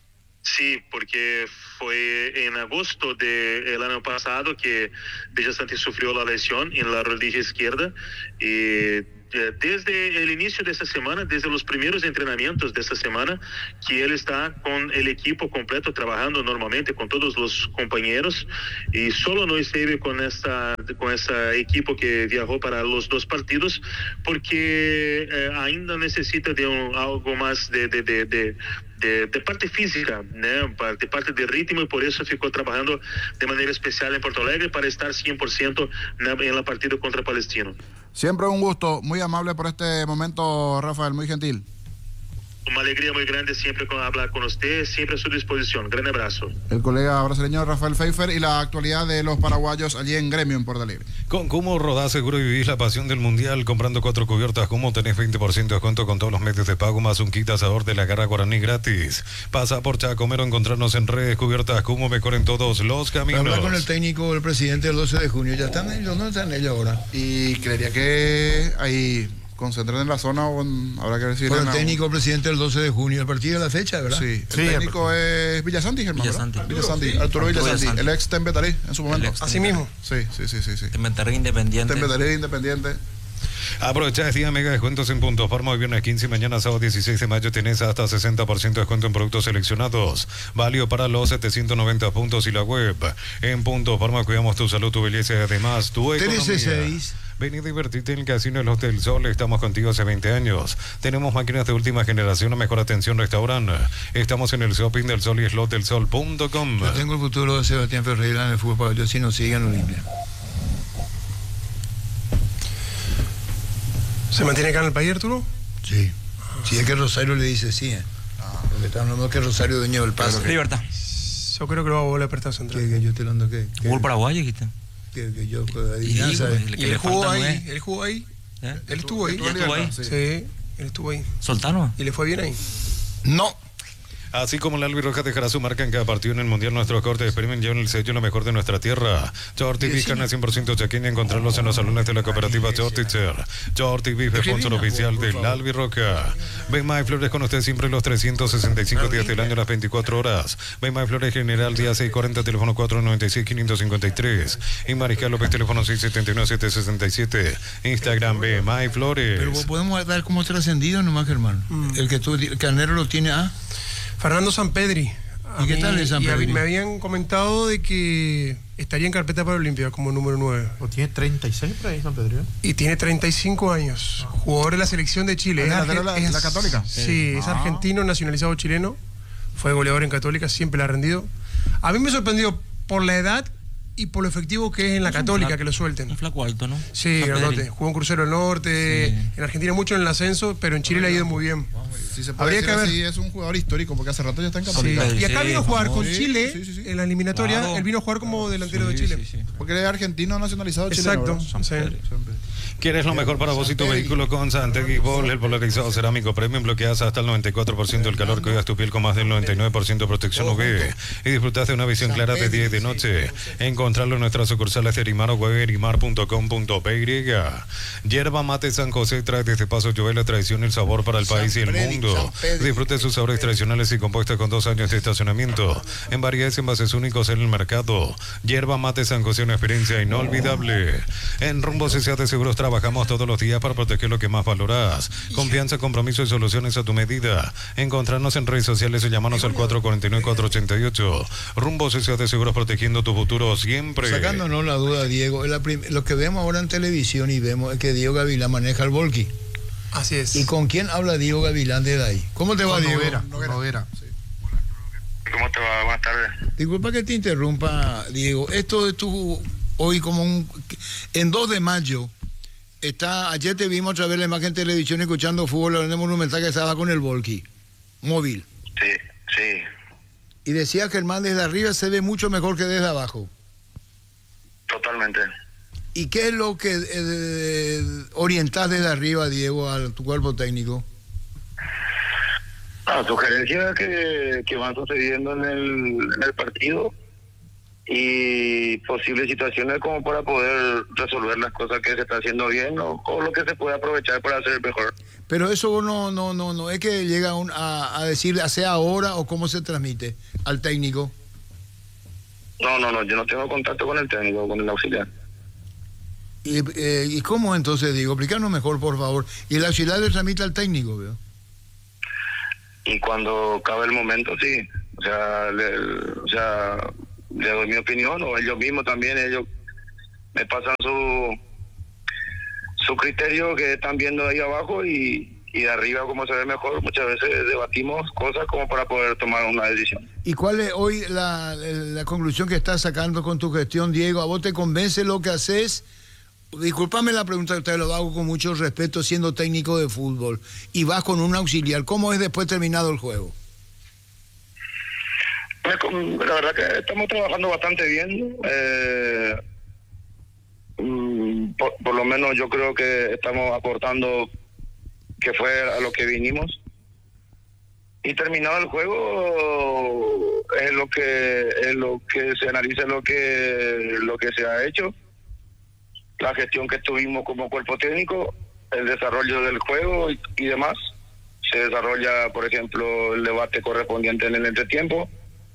Sí, porque fue en agosto del año pasado que Villasanti sufrió la lesión en la rodilla izquierda y desde el inicio de esta semana, desde los primeros entrenamientos de esta semana, que él está con el equipo completo trabajando normalmente con todos los compañeros y solo no estuve con ese equipo que viajó para los 2 partidos porque ainda necesita de algo más de parte física, ¿no? De parte de ritmo, y por eso ficou trabajando de manera especial en Porto Alegre para estar 100% en la partida contra Palestino. Siempre un gusto, muy amable por este momento, Rafael, muy gentil. Una alegría muy grande siempre hablar con usted, siempre a su disposición. Gran abrazo. El colega brasileño Rafael Pfeiffer y la actualidad de los paraguayos allí en Gremio, en Porto Alegre. Con Cumo rodás seguro y vivís la pasión del mundial. Comprando 4 cubiertas Cumo tenés 20% de descuento con todos los medios de pago más un kit asador de la garra guaraní gratis. Pasa por Chacomero, encontrarnos en redes. Cubiertas Cumo, mejor en todos los caminos. Habla con el técnico, el presidente del 12 de junio. ¿Ya están ellos? ¿No están ellos ahora? Y creería que ahí concentren en la zona o habrá que decir. Por el técnico, presidente del 12 de junio, el partido de la fecha, ¿verdad? Sí, el técnico es Villasanti, Germán. Villasanti, Arturo Villasanti, el ex Tembetalí en su momento. Así mismo. Sí. Tembetalí Independiente. Tembetalí Independiente. Aprovecha este día mega descuentos en Puntos Farma. Hoy viernes 15 y mañana sábado 16 de mayo tenés hasta 60% de descuento en productos seleccionados. Válido para los 790 puntos y la web. En Puntos Farma cuidamos tu salud, tu belleza y además tu economía. 13-6. Ven y divertirte en el Casino del Hotel Sol. Estamos contigo hace 20 años. Tenemos máquinas de última generación, a mejor atención, restaurante. Estamos en el shopping del Sol y slotdelsol.com. Yo tengo el futuro de Sebastián Ferreira en el fútbol paraguayo si nos siguen Olimpia. ¿Se mantiene acá en el país, Arturo? Sí. Si es que Rosario le dice sí. Porque está hablando que Rosario dueño del pase. Libertad. Yo creo que lo va a volver a prestar central. Que yo te lo ando que. Fútbol paraguayo, dijiste. Que yo adivinanza. Y él jugó ahí. Él jugó ahí. ¿Eh? Él estuvo ahí. ¿Estuvo ahí? Sí, él estuvo ahí. ¿Soltano? Y le fue bien ahí. No. Así como la albirroja dejará su marca en cada partido en el Mundial, nuestros cortes exprimen llevan el sello lo mejor de nuestra tierra. Shorty Beef, carne 100% chaqueña, encontrarlos en los salones de la cooperativa Shortitzer. Shorty Beef, sponsor oficial de la albirroja. Bema y Flores con usted siempre los 365 días del año, las 24 horas. Bema y Flores General, día 640, teléfono 496-553. Y Mariscal López, teléfono 679-767. Instagram, Bema y Flores. Pero podemos dar como trascendido nomás, Germán. El que tú, el Carnero lo tiene a... Fernando Sampedri. ¿Y qué tal de Sampedri? Me habían comentado de que estaría en carpeta para Olimpia como número 9. ¿O tiene 36 por ahí, Sampedri? Y tiene 35 años. Jugador de la selección de Chile. ¿Es la Católica? Sí, es argentino, nacionalizado chileno. Fue goleador en Católica, siempre la ha rendido. A mí me sorprendió por la edad y por lo efectivo que es en la Católica, que lo suelten. Un flaco alto, ¿no? Sí, grandote. Jugó en Crucero del Norte, sí. En Argentina mucho en el ascenso, pero en Chile le ha ido muy bien. Si se puede decir así, es un jugador histórico, porque hace rato ya está en Católica. Sí. Y acá vino a jugar con Chile, en la eliminatoria, claro. Él vino a jugar como delantero de Chile. Porque él es argentino nacionalizado chileno. Exacto. ¿Quieres lo mejor para vos y tu vehículo con Santegui Ball? El polarizado cerámico premium bloqueas hasta el 94% del calor, cuidas tu piel con más del 99% de protección UV y disfrutas de una visión clara de día y de noche. Encontrarlo en nuestras sucursales de Erimar o web erimar.com.py. Yerba Mate San José trae desde Paso Llover la tradición y el sabor para el país y el mundo. Disfrute sus sabores tradicionales y compuestas con 2 años de estacionamiento en variedades y envases únicos en el mercado. Yerba Mate San José, una experiencia inolvidable. En Rumbo CCA de Seguros trabajamos todos los días para proteger lo que más valoras. Confianza, compromiso y soluciones a tu medida. Encontrarnos en redes sociales o llamarnos al 449-488. Rumbo CCA de Seguros, protegiendo tu futuro siempre. Sacándonos la duda, Diego, lo que vemos ahora en televisión y vemos es que Diego Gavilán maneja el Volky. Así es. ¿Y con quién habla Diego Gavilán desde ahí? ¿Cómo te va, Diego? Noguera. Sí. ¿Cómo te va? Buenas tardes. Disculpa que te interrumpa, Diego. Esto de tu hoy como en 2 de mayo ayer te vimos otra vez la imagen en televisión escuchando fútbol en el Monumental que estaba con el Volky móvil. Sí. Y decía que el man desde arriba se ve mucho mejor que desde abajo. Totalmente. ¿Y qué es lo que orientás desde arriba, Diego, a tu cuerpo técnico? Sugerencias que van sucediendo en el partido y posibles situaciones como para poder resolver las cosas que se está haciendo bien o lo que se puede aprovechar para hacer mejor. Pero eso vos no es que llega a decir hace ahora o cómo se transmite al técnico. No, yo no tengo contacto con el técnico, con el auxiliar. ¿Y cómo entonces, digo? Explícanos mejor, por favor. Y el auxiliar le transmite al técnico, ¿veo? Y cuando cabe el momento, sí. O sea, le doy mi opinión, o ellos mismos también, ellos me pasan su criterio que están viendo ahí abajo y de arriba como se ve mejor. Muchas veces debatimos cosas como para poder tomar una decisión. ¿Y cuál es hoy la conclusión que estás sacando con tu gestión, Diego? ¿A vos te convence lo que haces? Disculpame la pregunta, te lo hago con mucho respeto, siendo técnico de fútbol, y vas con un auxiliar. ¿Cómo es después terminado el juego? La verdad que estamos trabajando bastante bien. Por lo menos yo creo que estamos aportando que fue a lo que vinimos. Y terminado el juego es lo que se analiza, lo que se ha hecho, la gestión que tuvimos como cuerpo técnico, el desarrollo del juego y demás. Se desarrolla, por ejemplo, el debate correspondiente en el entretiempo.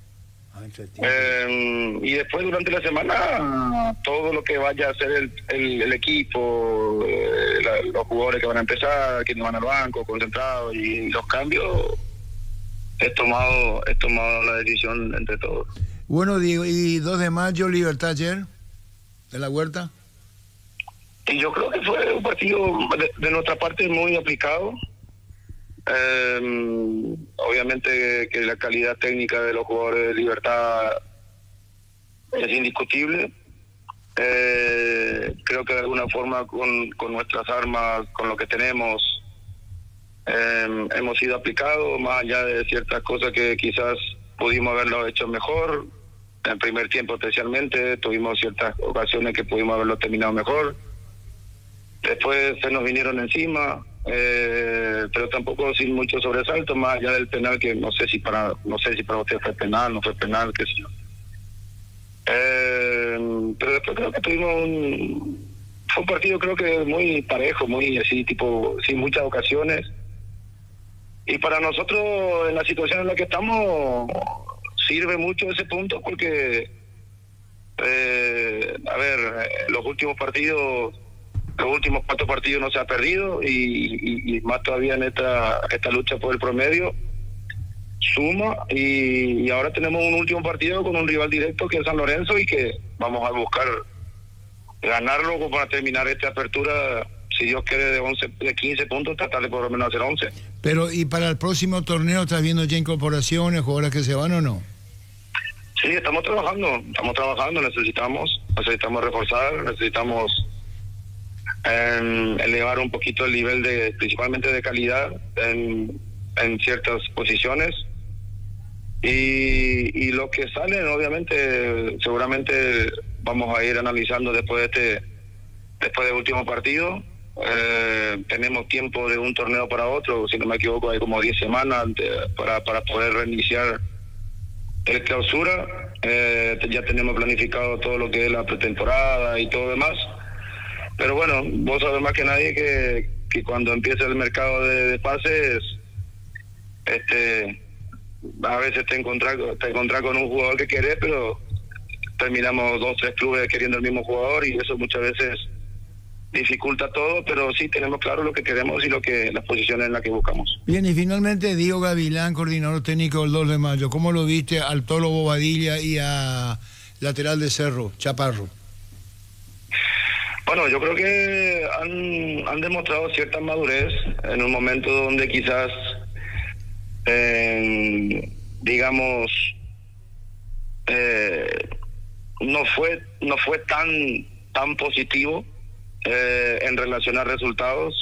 Y después durante la semana todo lo que vaya a hacer el equipo, los jugadores que van a empezar, quienes van al banco, concentrados, y los cambios, he tomado la decisión entre todos. Bueno, Diego, ¿y 2 de mayo, Libertad ayer, de la Huerta? Y yo creo que fue un partido de nuestra parte muy aplicado. Obviamente que la calidad técnica de los jugadores de Libertad es indiscutible. Creo que de alguna forma con nuestras armas, con lo que tenemos, hemos sido aplicados, más allá de ciertas cosas que quizás pudimos haberlo hecho mejor. En el primer tiempo especialmente tuvimos ciertas ocasiones que pudimos haberlo terminado mejor. Después se nos vinieron encima, pero tampoco sin mucho sobresalto, más allá del penal, que no sé si para usted fue penal, no fue penal, qué sé yo. Pero después creo que fue un partido creo que muy parejo, muy así, tipo, sin muchas ocasiones. Y para nosotros, en la situación en la que estamos, sirve mucho ese punto porque, los últimos 4 partidos no se ha perdido y más todavía en esta lucha por el promedio suma, y ahora tenemos un último partido con un rival directo que es San Lorenzo, y que vamos a buscar ganarlo para terminar esta apertura, si Dios quiere, de 15 puntos, tratar de por lo menos hacer 11. Pero, ¿y para el próximo torneo estás viendo ya incorporaciones, jugadores que se van o no? Sí, estamos trabajando, necesitamos reforzar, necesitamos elevar un poquito el nivel principalmente de calidad en ciertas posiciones, y lo que salen, obviamente, seguramente vamos a ir analizando después del último partido. Tenemos tiempo de un torneo para otro, si no me equivoco hay como 10 semanas para poder reiniciar el clausura. Ya tenemos planificado todo lo que es la pretemporada y todo demás. Pero bueno, vos sabés más que nadie que cuando empieza el mercado de pases, a veces te encontrás con un jugador que querés, pero terminamos 2 o 3 clubes queriendo el mismo jugador, y eso muchas veces dificulta todo, pero sí tenemos claro lo que queremos y las posiciones en las que buscamos. Bien, y finalmente Diego Gavilán, coordinador técnico del 2 de mayo, ¿cómo lo viste al Tolo Bobadilla y a lateral de Cerro, Chaparro? Bueno, yo creo que han demostrado cierta madurez en un momento donde quizás, digamos, no fue tan positivo en relación a resultados.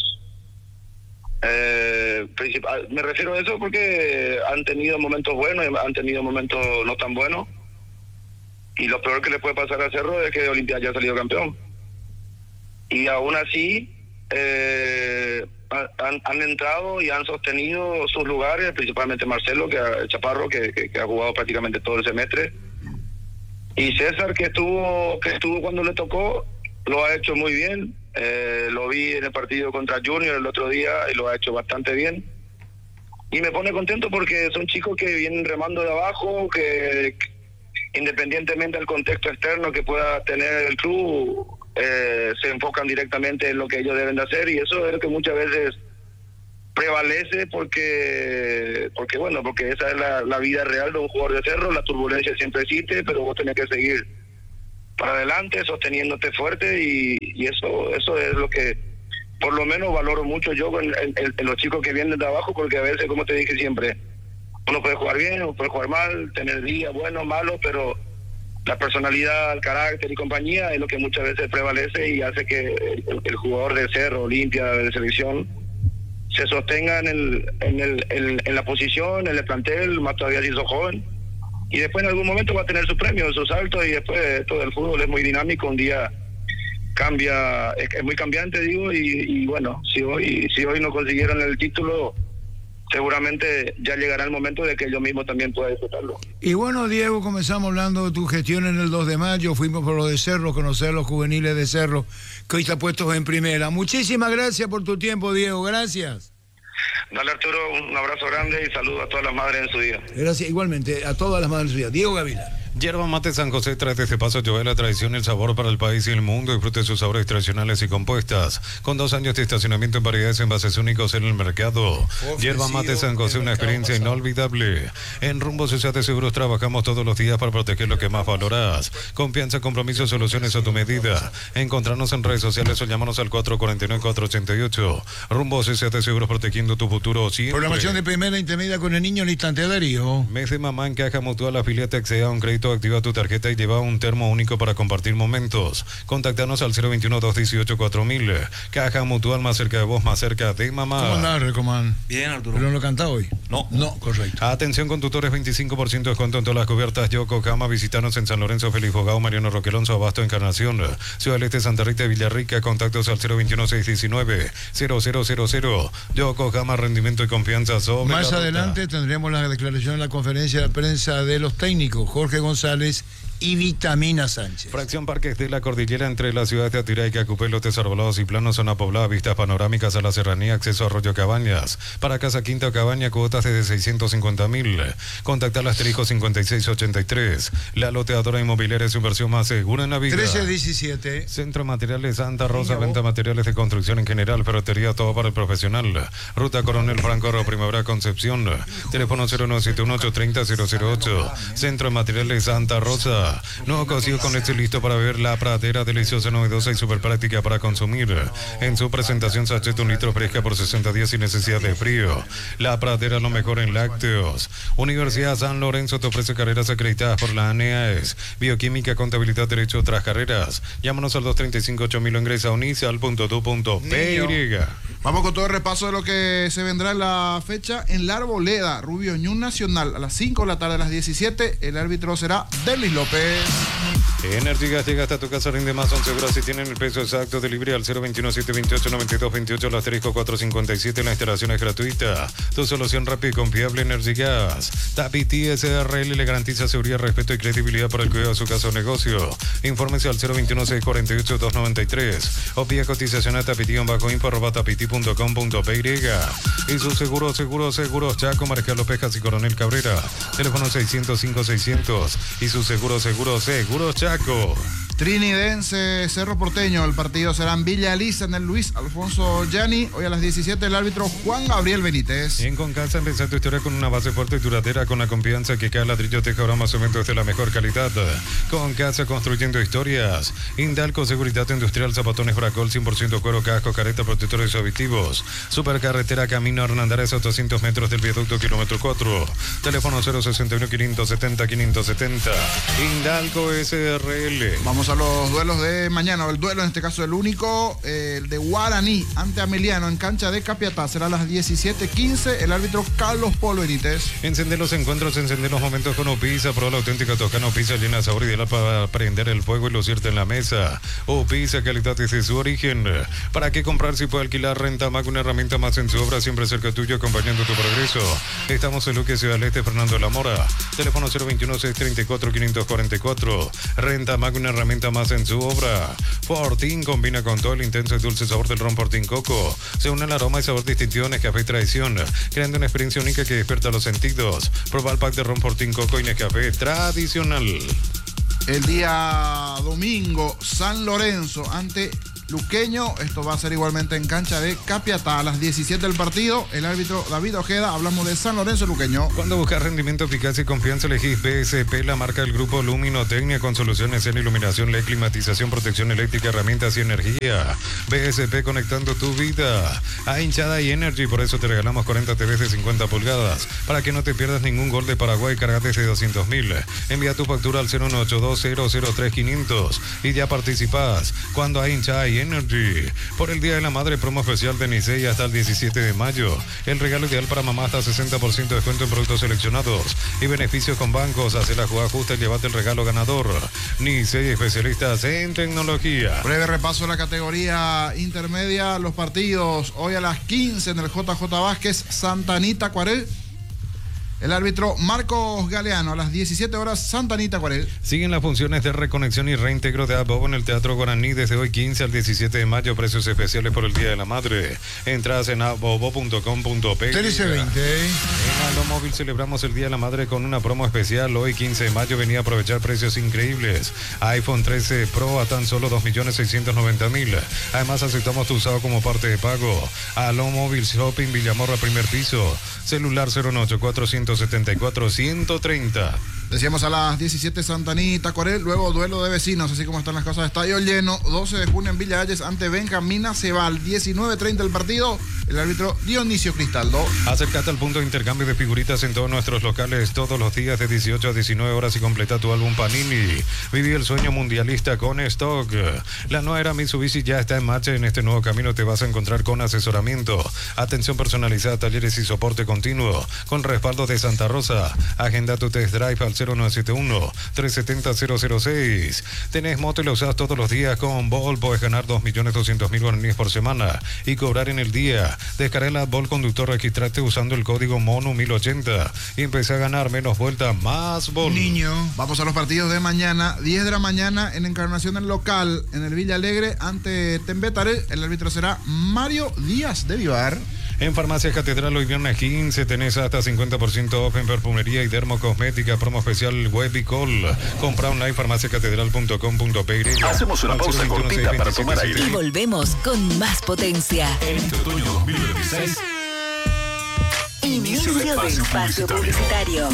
Me refiero a eso porque han tenido momentos buenos y han tenido momentos no tan buenos, y lo peor que le puede pasar a Cerro es que Olimpia haya salido campeón. Y aún así han entrado y han sostenido sus lugares, principalmente Marcelo, Chaparro, que ha jugado prácticamente todo el semestre. Y César, que estuvo cuando le tocó, lo ha hecho muy bien. Lo vi en el partido contra Junior el otro día y lo ha hecho bastante bien. Y me pone contento porque son chicos que vienen remando de abajo, que independientemente del contexto externo que pueda tener el club, se enfocan directamente en lo que ellos deben de hacer, y eso es lo que muchas veces prevalece porque esa es la vida real de un jugador de Cerro. La turbulencia siempre existe, pero vos tenés que seguir para adelante sosteniéndote fuerte, y eso es lo que por lo menos valoro mucho yo en los chicos que vienen de abajo, porque a veces, como te dije siempre, uno puede jugar bien o puede jugar mal, tener días buenos, malos, pero la personalidad, el carácter y compañía es lo que muchas veces prevalece y hace que el jugador de Cerro, Olimpia, de selección, se sostenga en la posición, en el plantel, más todavía si sos joven, y después en algún momento va a tener su premio, su salto, y después todo el fútbol es muy dinámico, un día cambia, es muy cambiante, digo, y bueno, si hoy no consiguieron el título, seguramente ya llegará el momento de que ellos mismos también puedan disfrutarlo. Y bueno, Diego, comenzamos hablando de tu gestión en el 2 de mayo, fuimos por lo de Cerro, conocer los juveniles de Cerro, que hoy están puestos en primera. Muchísimas gracias por tu tiempo, Diego, gracias. Dale, Arturo, un abrazo grande y saludo a todas las madres en su día. Gracias, igualmente, a todas las madres en su día. Diego Gavilar. Yerba Mate San José trae desde Paso Joel la tradición y el sabor para el país y el mundo. Disfrute sus sabores tradicionales y compuestas. Con 2 años de estacionamiento en variedades envases únicos en el mercado. Yerba Mate San José, una experiencia inolvidable. En Rumbo Sociedad de Seguros trabajamos todos los días para proteger lo que más valoras. Confianza, compromiso, soluciones a tu medida. Encontrarnos en redes sociales o llámanos al 449-488. Rumbo Sociedad de Seguros, protegiendo tu futuro siempre. Programación de primera intermedia con el niño en instante de Darío. Mes de mamá en Caja Mutual, afiliate, acceda a un crédito, activa tu tarjeta y lleva un termo único para compartir momentos. Contactanos al 021-218-4000. Caja Mutual, más cerca de vos, más cerca de mamá. ¿Cómo andás, Recomán? Bien, Arturo. ¿Pero no lo canta hoy? No. No, correcto. Atención, conductores, 25% de descuento en todas las cubiertas Yokohama. Visítanos en San Lorenzo, Félix Fogao, Mariano Roquelonso, Abasto, Encarnación, Ciudad del Este, Santa Rita y Villarrica. Contactos al 021-619-0000. Yokohama, rendimiento y confianza sobre Más la adelante ruta. tendremos la declaración en la conferencia de prensa de los técnicos, Jorge González y Vitamina Sánchez. Fracción Parques de la Cordillera, entre las ciudades de Atiraica, Cupelo, Arbolados y Planos, zona poblada, vistas panorámicas a la serranía, acceso a Arroyo Cabañas. Para Casa Quinta o Cabaña, cuotas desde 650.000. Contacta al asterisco 5683. La loteadora inmobiliaria es su inversión más segura en la vida. 1317. Centro de Materiales Santa Rosa, venta de materiales de construcción en general, ferretería, todo para el profesional. Ruta Coronel Franco, Primavera Concepción. Teléfono 0971-830-008. Centro de Materiales Santa Rosa. Nuevo cocido con leche listo para beber. La Pradera, deliciosa, novedosa y súper práctica para consumir. En su presentación, sachet 1 litro fresca por 60 días sin necesidad de frío. La Pradera, lo mejor en lácteos. Universidad San Lorenzo te ofrece carreras acreditadas por la ANEAES. Bioquímica, contabilidad, derecho, otras carreras. Llámanos al 235-8000 o ingresa a unicel.tu.py. Vamos con todo el repaso de lo que se vendrá en la fecha en la Arboleda. Rubio Ñun Nacional a las 5 de la tarde, a las 17. El árbitro será Delis López. Energy Gas llega hasta tu casa, rinde más, son seguras si tienen el peso exacto. Delivery al 021-728-9228, el asterisco 457. La instalación es gratuita. Tu solución rápida y confiable, Energy Gas. Tapiti SRL le garantiza seguridad, respeto y credibilidad para el cuidado de su casa o negocio. Infórmese al 021-648-293 o pida cotización a tapiti-info@tapiti.com.py. Y sus seguros Chaco, Marcial Pejas y Coronel Cabrera. Teléfono 605-600 y sus seguros Chaco. Trinidense Cerro Porteño, el partido será en Villa Elisa, en el Luis Alfonso Gianni. Hoy a las 17 el árbitro Juan Gabriel Benítez. En Concasa, empezar tu historia con una base fuerte y duradera, con la confianza que cada ladrillo te cabrá más cementos de la mejor calidad. Concasa, construyendo historias. Indalco, seguridad industrial, zapatones Bracol, 100% cuero, casco, careta, protectores auditivos. Supercarretera Camino Hernandarias a 200 metros del viaducto, kilómetro 4. Teléfono 061-570-570. Indalco SRL. Vamos Vamos a los duelos de mañana. El duelo, en este caso el único, el de Guaraní ante Ameliano en cancha de Capiatá. Será a las 17:15. El árbitro Carlos Polo Benítez. Encender los encuentros, encender los momentos con Opisa. Prueba la auténtica Toscana Opisa, llena de sabor ideal para prender el fuego y lucirte en la mesa. Opisa, calidad desde su origen. ¿Para qué comprar si puede alquilar? Renta Mac, una herramienta más en su obra, siempre cerca tuyo, acompañando tu progreso. Estamos en Luque, Ciudad del Este, Fernando de la Mora. Teléfono 021-634-544. Renta Mac, una herramienta más en su obra. Fortín combina con todo el intenso y dulce sabor del ron Fortín Coco. Se une el aroma y sabor distintivo en Nescafé Tradición, creando una experiencia única que despierta los sentidos. Prueba el pack de ron Fortín Coco y Nescafé Tradicional. El día domingo, San Lorenzo ante Luqueño. Esto va a ser igualmente en cancha de Capiatá. A las 17 del partido, el árbitro David Ojeda. Hablamos de San Lorenzo Luqueño. Cuando buscas rendimiento, eficacia y confianza, elegís BSP, la marca del grupo Luminotecnia, con soluciones en iluminación, LED, climatización, protección eléctrica, herramientas y energía. BSP, conectando tu vida. A Hinchada y Energy, por eso te regalamos 40 TVs de 50 pulgadas. Para que no te pierdas ningún gol de Paraguay, carga desde 200.000. Envía tu factura al 0182003-500 y ya participás. Cuando hay Hinchada y Energy. Por el Día de la Madre, promo especial de Nicey hasta el 17 de mayo. El regalo ideal para mamá, hasta 60% de descuento en productos seleccionados y beneficios con bancos. Hace la jugada justa y llévate el regalo ganador. Nicey, especialistas en tecnología. Breve repaso de la categoría intermedia. Los partidos hoy a las 15 en el JJ Vázquez, Santa Anita, Cuarel. El árbitro Marcos Galeano. A las 17 horas, Santa Anita, Cuarel. Siguen las funciones de reconexión y reintegro de Abobo en el Teatro Guaraní desde hoy 15 al 17 de mayo. Precios especiales por el Día de la Madre. Entradas en abobo.com.pe. TLC 20. En Aldo Móvil celebramos el Día de la Madre con una promo especial. Hoy 15 de mayo venía a aprovechar precios increíbles. iPhone 13 Pro a tan solo 2.690.000. Además aceptamos tu usado como parte de pago. Aldo Móvil Shopping Villamorra, primer piso. Celular 098-474-130. Decíamos a las 17 Santa Anita, Corel. Luego duelo de vecinos, así como están las cosas. Estadio lleno, 12 de junio en Villa Ayes ante Benjamín Acebal. 19:30 el partido. El árbitro Dionisio Cristaldo. Acércate al punto de intercambio de figuritas en todos nuestros locales todos los días de 18 a 19 horas y completa tu álbum Panini. Viví el sueño mundialista con Stock. La nueva era Mitsubishi ya está en marcha. En este nuevo camino te vas a encontrar con asesoramiento, atención personalizada, talleres y soporte continuo, con respaldo de Santa Rosa. Agenda tu test drive al 0971-370-006. Tenés moto y la usás todos los días con Bol. Podés ganar 2.200.000 guaraníes por semana y cobrar en el día. Descarga la Bol Conductor, registrate usando el código MONU1080 y empecé a ganar menos vueltas, más Bol. Niño. Vamos a los partidos de mañana. 10 de la mañana en Encarnación el local en el Villa Alegre ante Tembetare. El árbitro será Mario Díaz de Vivar. En Farmacias Catedral hoy viernes 15 tenés hasta 50% off en perfumería y dermocosmética. Promo especial Web y Call. Compra online farmaciacatedral.com.pe. Hacemos una pausa cortita para tomar aire. Y volvemos con más potencia. En este otoño 2026. Inicio del espacio publicitario.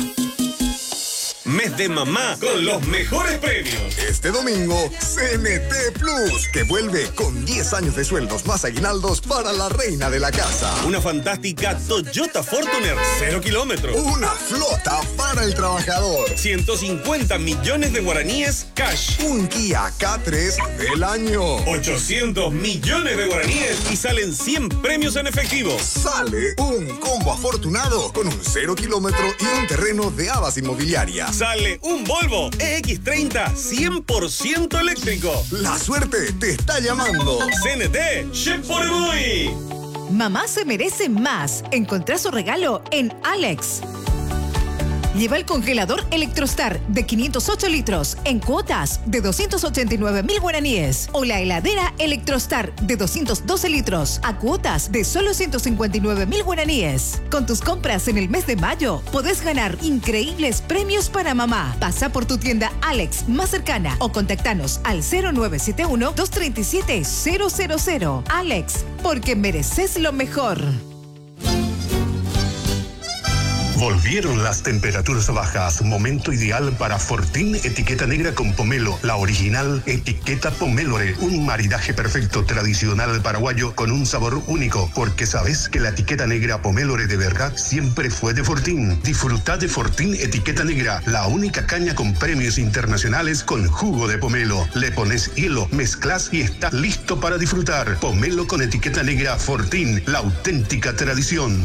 Mes de mamá con los mejores premios. Este domingo, CNT Plus, que vuelve con 10 años de sueldos más aguinaldos para la reina de la casa. Una fantástica Toyota Fortuner 0 kilómetros. Una flota para el trabajador. 150 millones de guaraníes cash. Un Kia K3 del año. 800 millones de guaraníes y salen 100 premios en efectivo. Sale un combo afortunado con un 0 kilómetro y un terreno de Abas Inmobiliaria. Sale un Volvo EX30 100% eléctrico. La suerte te está llamando. CNT, Chef por Boy. Mamá se merece más. Encontrá su regalo en Alex. Lleva el congelador Electrostar de 508 litros en cuotas de 289.000 guaraníes. O la heladera Electrostar de 212 litros a cuotas de solo 159.000 guaraníes. Con tus compras en el mes de mayo, podés ganar increíbles premios para mamá. Pasa por tu tienda Alex más cercana o contactanos al 0971-237-000. Alex, porque mereces lo mejor. Volvieron las temperaturas bajas, momento ideal para Fortín etiqueta negra con pomelo, la original etiqueta Pomélore, un maridaje perfecto tradicional paraguayo con un sabor único, porque sabes que la etiqueta negra Pomélore de verdad siempre fue de Fortín. Disfruta de Fortín etiqueta negra, la única caña con premios internacionales con jugo de pomelo. Le pones hielo, mezclas y está listo para disfrutar. Pomelo con etiqueta negra Fortín, la auténtica tradición.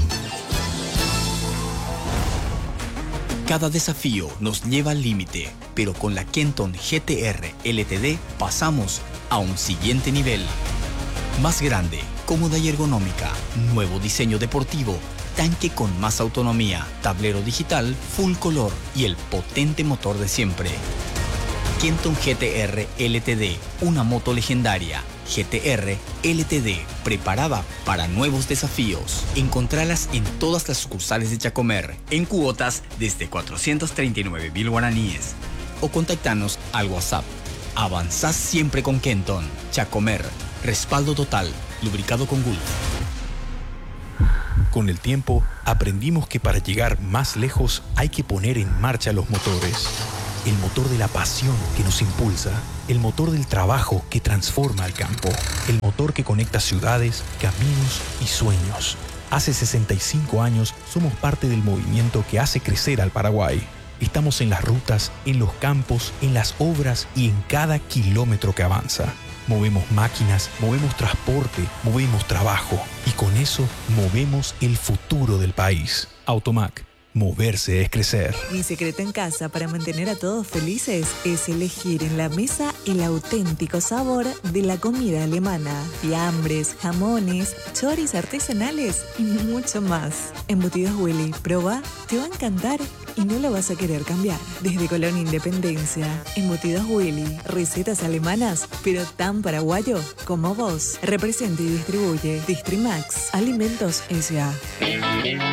Cada desafío nos lleva al límite, pero con la Kenton GTR LTD pasamos a un siguiente nivel. Más grande, cómoda y ergonómica, nuevo diseño deportivo, tanque con más autonomía, tablero digital, full color y el potente motor de siempre. Kenton GTR LTD, una moto legendaria. GTR LTD, preparada para nuevos desafíos. Encontralas en todas las sucursales de Chacomer, en cuotas desde 439.000 guaraníes. O contactanos al WhatsApp. Avanzás siempre con Kenton. Chacomer, respaldo total, lubricado con Gulf. Con el tiempo, aprendimos que para llegar más lejos hay que poner en marcha los motores. El motor de la pasión que nos impulsa, el motor del trabajo que transforma al campo, el motor que conecta ciudades, caminos y sueños. Hace 65 años somos parte del movimiento que hace crecer al Paraguay. Estamos en las rutas, en los campos, en las obras y en cada kilómetro que avanza. Movemos máquinas, movemos transporte, movemos trabajo y con eso movemos el futuro del país. Automac. Moverse es crecer. Mi secreto en casa para mantener a todos felices es elegir en la mesa el auténtico sabor de la comida alemana. Fiambres, jamones, choris artesanales y mucho más. Embutidos Willy, proba, te va a encantar y no lo vas a querer cambiar. Desde Colón Independencia, Embutidos Willy, recetas alemanas, pero tan paraguayo como vos. Representa y distribuye Distrimax, Alimentos S.A.